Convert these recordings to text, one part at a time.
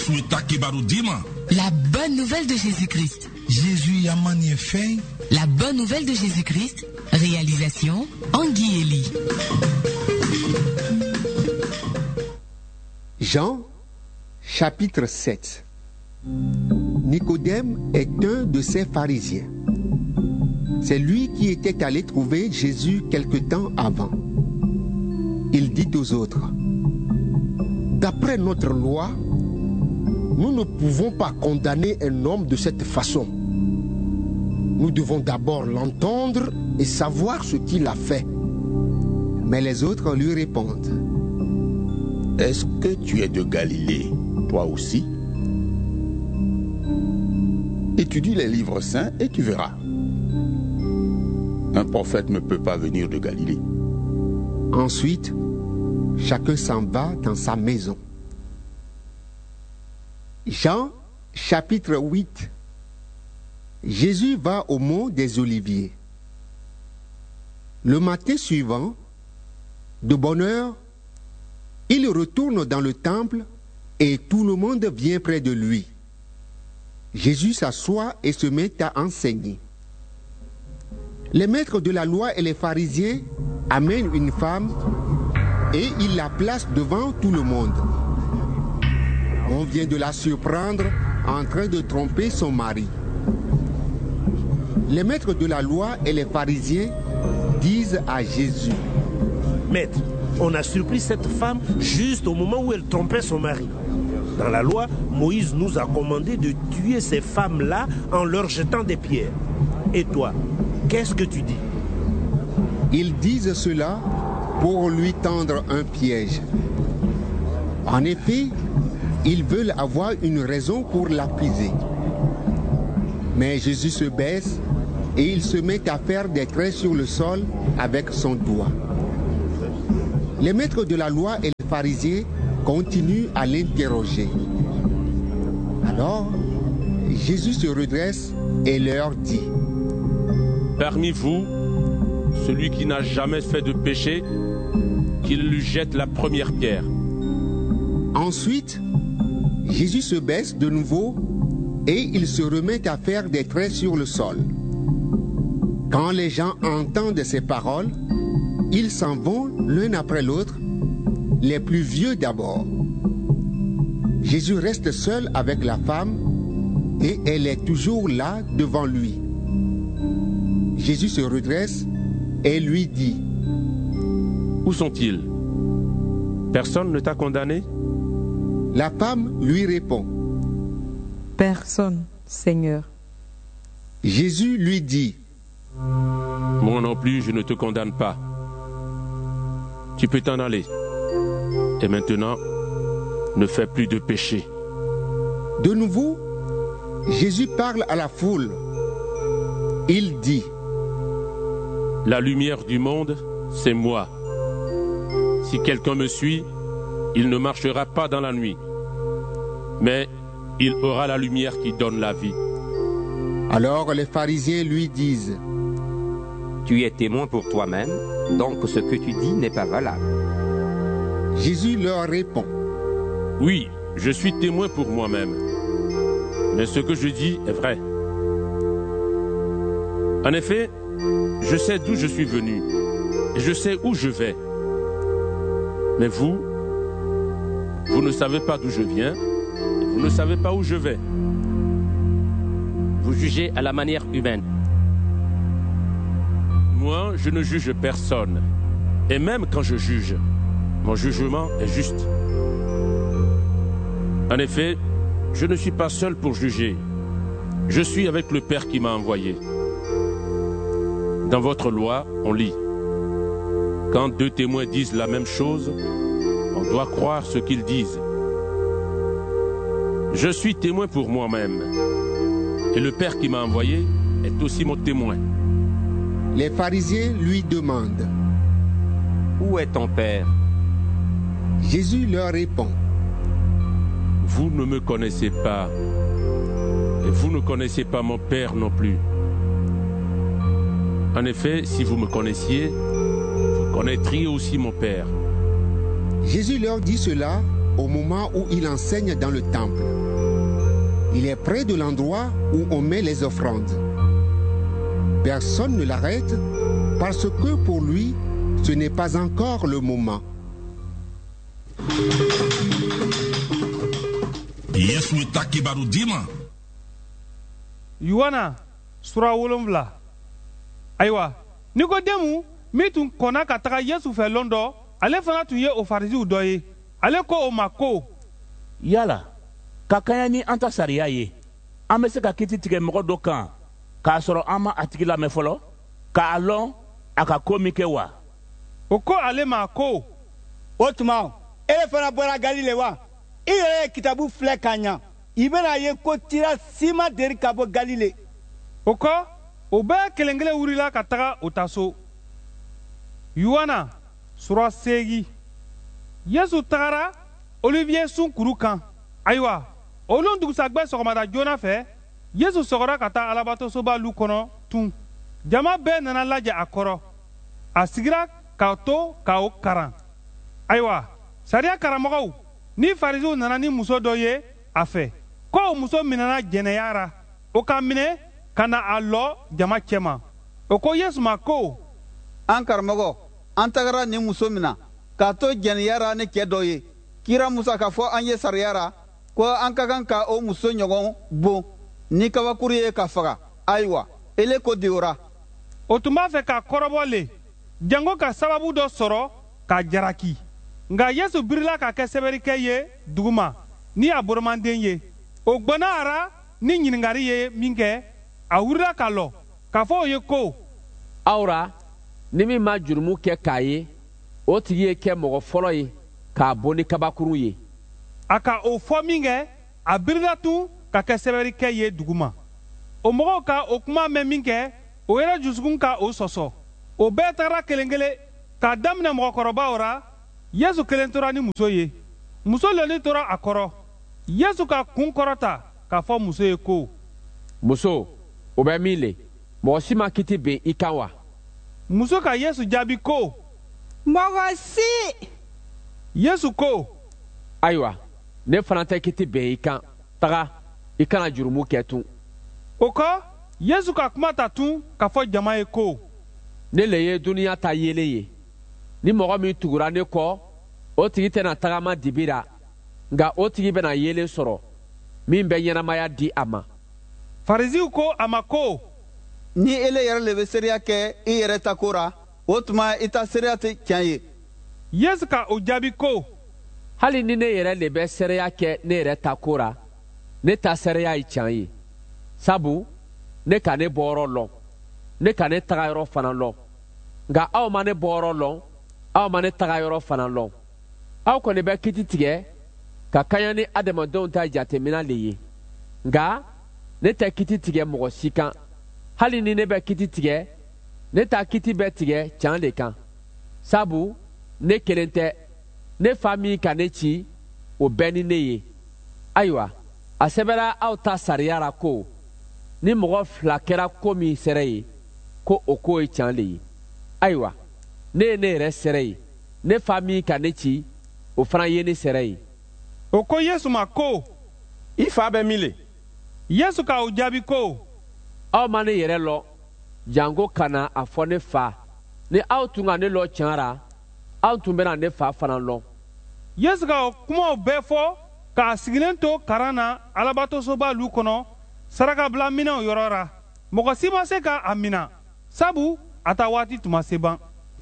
La bonne nouvelle de Jésus-Christ. Jésus a magnifié. La bonne nouvelle de Jésus-Christ. Réalisation Anguille Elie. Jean, chapitre 7. Nicodème est un de ces pharisiens. C'est lui qui était allé trouver Jésus quelque temps avant. Il dit aux autres, « D'après notre loi, nous ne pouvons pas condamner un homme de cette façon. Nous devons d'abord l'entendre et savoir ce qu'il a fait. » Mais les autres lui répondent, « Est-ce que tu es de Galilée, toi aussi? Étudie les livres saints et tu verras. Un prophète ne peut pas venir de Galilée. » Ensuite, chacun s'en va dans sa maison. Jean, chapitre 8. Jésus va au mont des Oliviers. Le matin suivant, de bonne heure, il retourne dans le temple et tout le monde vient près de lui. Jésus s'assoit et se met à enseigner. Les maîtres de la loi et les pharisiens amènent une femme et ils la placent devant tout le monde. On vient de la surprendre en train de tromper son mari. Les maîtres de la loi et les pharisiens disent à Jésus, « Maître, on a surpris cette femme juste au moment où elle trompait son mari. Dans la loi, Moïse nous a commandé de tuer ces femmes-là en leur jetant des pierres. Et toi, qu'est-ce que tu dis ?» Ils disent cela pour lui tendre un piège. En effet, ils veulent avoir une raison pour l'accuser. Mais Jésus se baisse et il se met à faire des traits sur le sol avec son doigt. Les maîtres de la loi et les pharisiens continuent à l'interroger. Alors, Jésus se redresse et leur dit, « Parmi vous, celui qui n'a jamais fait de péché, qu'il lui jette la première pierre. » Ensuite, Jésus se baisse de nouveau et il se remet à faire des traits sur le sol. Quand les gens entendent ces paroles, ils s'en vont l'un après l'autre, les plus vieux d'abord. Jésus reste seul avec la femme et elle est toujours là devant lui. Jésus se redresse et lui dit, « Où sont-ils? Personne ne t'a condamné? » La femme lui répond, « Personne, Seigneur. » Jésus lui dit, « Moi non plus, je ne te condamne pas. Tu peux t'en aller. Et maintenant, ne fais plus de péché. » De nouveau, Jésus parle à la foule. Il dit, « La lumière du monde, c'est moi. Si quelqu'un me suit, il ne marchera pas dans la nuit, mais il aura la lumière qui donne la vie. » Alors les pharisiens lui disent, « Tu es témoin pour toi-même, donc ce que tu dis n'est pas valable. » Jésus leur répond, « Oui, je suis témoin pour moi-même, mais ce que je dis est vrai. En effet, je sais d'où je suis venu, et je sais où je vais. Mais vous ne savez pas d'où je viens, et vous ne savez pas où je vais. Vous jugez à la manière humaine. Moi, je ne juge personne, et même quand je juge, mon jugement est juste. En effet, je ne suis pas seul pour juger. Je suis avec le Père qui m'a envoyé. Dans votre loi, on lit, quand deux témoins disent la même chose, on doit croire ce qu'ils disent. Je suis témoin pour moi-même, et le Père qui m'a envoyé est aussi mon témoin. » Les pharisiens lui demandent, « Où est ton Père ?» Jésus leur répond, « Vous ne me connaissez pas, et vous ne connaissez pas mon Père non plus. En effet, si vous me connaissiez, vous connaîtriez aussi mon Père. » Jésus leur dit cela au moment où il enseigne dans le temple. Il est près de l'endroit où on met les offrandes. Personne ne l'arrête parce que pour lui, ce n'est pas encore le moment. Yesu taki baru dima. Yohana sura 7. Ayiwa, Nikodemu mi tun kɔnna ka taga Yesu fɛ lɔn dɔ, ale fana tun ye o farisiw dɔ ye. Ale ko o ma ko: Yala, ka kaɲa ni an ta sariya ye, an bɛ se ka kiti tigɛ mɔgɔ dɔ kan k'a sɔrɔ an ma a tigi lamɛn fɔlɔ, k'a lɔn a ka ko min kɛ wa? O ko ale ma ko: O tuma, e fana bɔra Galile wa? I yɛrɛ ye kitabu filɛ ka ɲa. I bɛna ye ko tira si ma deri ka bɔ Galile. O kɔ, o bɛɛ kelen kelen wurila ka taga o ta so. Yohana sura 8. Yesu tagara Olivier sun kuru kan. Ayiwa, olu dugusajɛ sɔgɔmada joona fɛ, Yesu sɔgɔra ka taa alabatosoba lu kɔnɔ tun. Jama bɛɛ nana lajɛ a kɔrɔ. A sigira k'a to k'o karan. Ayiwa, sariya karamɔgɔw ni farisiw nana ni muso dɔ ye a fɛ, ko o muso minɛna jɛnɛya ra. O ka minɛ ka na a lɔ jama cɛma. O ko Yesu ma ko: An karamɔgɔ, an tagara nin muso min na k'a to jɛnɛya ra ni cɛ dɔ ye. Kira Musa k'a fɔ an ye sariya ra ko an ka kan ka o muso ɲɔgɔn bon ni kabakuru ye ka faga. Ayiwa, ele ko de o ra. O tun b'a fɛ k'a kɔrɔbɔ le, jango ka sababu dɔ sɔrɔ k'a jaraki. Nka Yesu birila ka kɛ sɛbɛrikɛ ye duguma ni a boromanden ye. O gbɔnna a ra ni ɲininkali ye min kɛ, a wurila ka lɔ k'a fɔ o ye ko: Aw ra, ni min ma jurumu kɛ k'a ye, o tigi ye kɛ mɔgɔ fɔlɔ ye k'a bɔ ni kabakuru ye. A ka o fɔ min kɛ, a birila tun ka kɛ sɛbɛrikɛ ye duguma. O mɔgɔw ka o kuma mɛn min kɛ, o yɛrɛ jusukun ka o sɔsɔ. O bɛɛ tagara kelen kelen k'a daminɛ mɔgɔkɔrɔbaw ra. Yesu kelen tora ni muso ye. Muso loni tora a kɔrɔ. Yesu ka kun kɔrɔta k'a fɔ muso ye ko: Muso, o bɛ min le, mɔgɔ si ma kiti ben i kan wa? Muso ka Yesu jaabi ko: Mɔgɔ si. Yesu ko: Ayiwa, ne fana tɛ kiti ben i kan. Taga, i kana jurumu kɛ tun. O kɔ, Yesu ka kuma ta tun k'a fɔ jama ye ko: Ne le ye duniya ta yeelen ye. Ni mɔgɔ min tugura ne kɔ, o tigi tɛna tagama dibi ra, nka o tigi bɛna yeelen sɔrɔ min bɛ ɲɛnamaya di a ma. Farisiw ko a ma ko: Ni ele yɛrɛ le bɛ seereya kɛ i yɛrɛ ta ko ra, o tuma i ta seereya tɛ tiɲɛ ye. Yesu ka o jaabi ko: Hali ni ne yɛrɛ le bɛ seereya kɛ ne yɛrɛ ta ko ra, ne ta seereya ye tiɲɛ ye. Sabu, ne ka ne bɔyɔrɔ lɔn, ne ka ne tagayɔrɔ fana lɔn. Nka aw ma ne bɔyɔrɔ lɔn, aw ma ne tagayɔrɔ fana lɔn. Aw kɔni bɛ kiti tigɛ ka kaɲa ni adamadenw ta jatemina le ye. Nka ne tɛ kiti tigɛ mɔgɔ si kan. Hali ni ne bɛ kiti tigɛ, ne ta kiti bɛ tigɛ can le kan. Sabu, ne kelen tɛ, ne fa min ka ne ci, o bɛɛ ni ne ye. Ayiwa, a sɛbɛra aw ta sariya ra ko: ni mɔgɔ fila kɛra ko min sɛrɛ ye, ko o ko ye can le ye. Ayiwa, ne ye ne yɛrɛ sɛrɛ ye, ne fa min ka ne ci, o fana ye ne sɛrɛ ye. O ko Yesu ma ko: I fa bɛ min le? Yesu ka o jaabi ko: Aw ma ne yɛrɛ lɔ, jango ka na a fɔ ne fa. Ni aw tun ka ne lɔ can ra, aw tun bɛna ne fa fana lɔ. Yesu ka o kumaw bɛɛ fɔ k'a sigilen to karan na alabatosoba lu kɔnɔ sarakabilaminɛw yɔrɔ ra. Mɔgɔ si ma se ka a mina, sabu a ta waati tun ma se ban.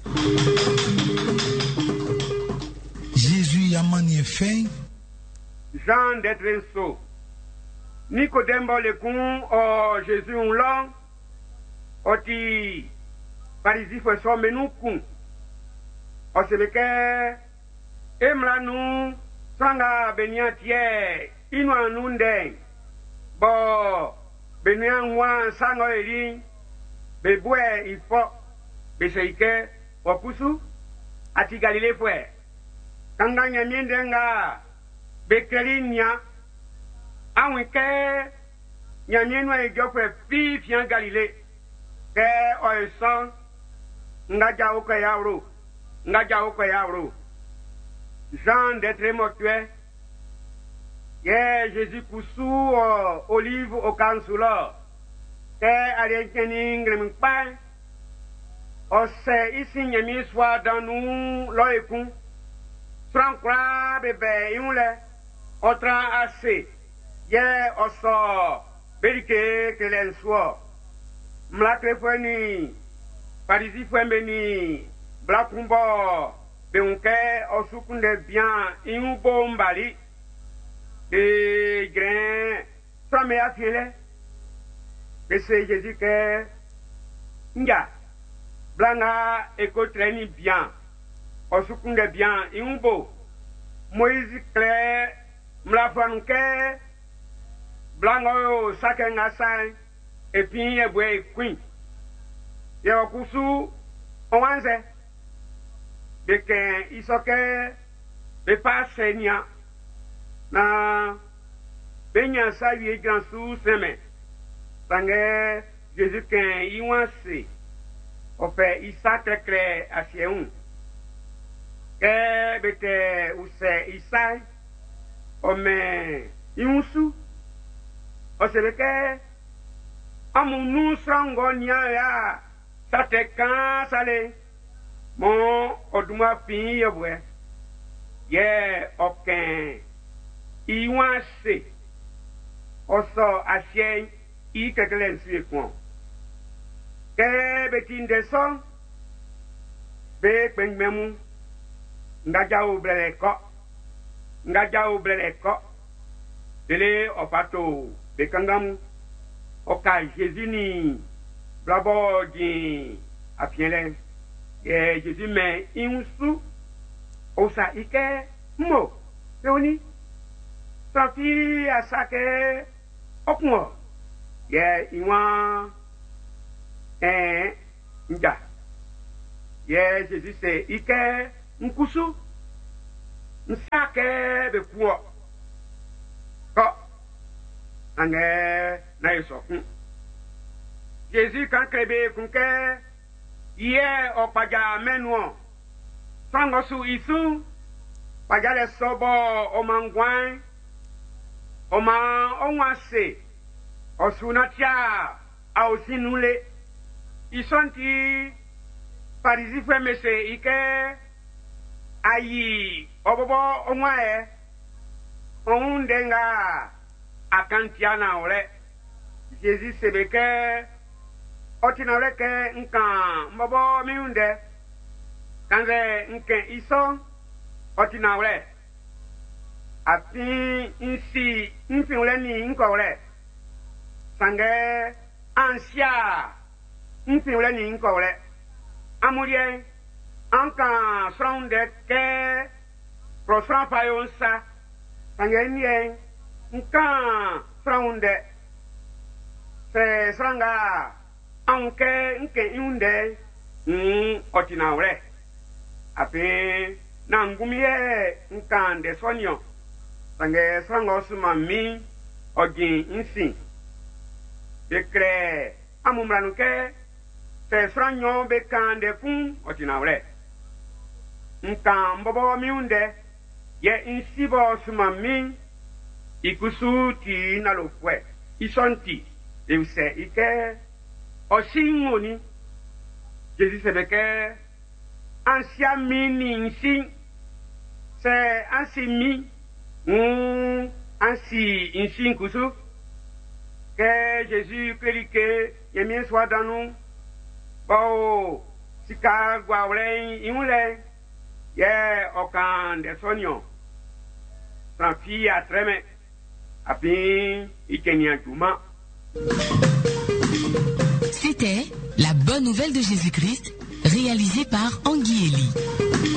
Jésus y'a manié fin. Jean d'être so. Nicodème le kun o Jésus un long. Oti parisi fo so menu kun. O sebeke emla nu sanga benia tie inu anunde. Bo benia nwa sanga eri bebwe ifo beseike okusu ati Galile fwe. Kanga nyamiende nga bekelinya awike nyamienu ejofwe fi fian Galile ke oison ngaja uko yawro Jean d'être mortué ye Jésus kusu olive o kansula te ale keni ngrem pa o se isi nyemi swa danu lo ekun trankra bebe yunle otra ase ye oso berike kelen swo mlakre fweni parisi fwembeni blakumbo beunke osukunde bien inubo mbali de grain trame afiele c'est Jésus que nga blanga ekotreni bien osukunde bien inubo Moïse clair mlafanke blango sakenga sai et puis ebwe queen ya kusu onwanze de que isoke de pasenia na benya sa vie grand sous semaine sangue Jésus ken iwanse o fait isa très clair asieun ke bete use isa o me iunsu o se ke amunu sango nya ya sa te kan sale mon oduma fin yebwe ye oken iwanse oso asien I kekelen suye kwon ke betin deson be pengmemu ngaja oblele ko dele opato be kangam oka Jésus ni blabo di afiele ye Jésus me insu osa ike mo peoni trafi asake okmo ye iwan nja ye Jésus se ike nkusu nsake be kuo ko ange na yeso Jésus kan krebe kunke ye opaja menuo sango su isu pajale sobo omangwan oma onwase osunatia ausinule isonti parisi femese ike ayi obobo onwae ondenga akantiana ole Jésus sebeke otinale ke nkan mbobo miunde kanze nke iso otinale api insi nfiule ni nkole sange ansia nfiule ni nkole amurie anka fronde ke prosra fayonsa sange nie nka fronde se franga anke nke inde otinale api na ngumie nkande sonyo sange frango suma mi ogin insi dekre amumranuke se franyo be kande fun otinawle nkan bobo miunde ye insibo suma mi ikusu ti na lofwe isonti use ike osingoni Jésus sebeke ansia mini insi se ansi mi ansi insi kusu que Jésus clique yemien soit dans nous bao sika gwawle imule ye okan de sonyo sans fille à treme api ikenia juma. C'était la bonne nouvelle de Jésus-Christ réalisée par Anguille Elie.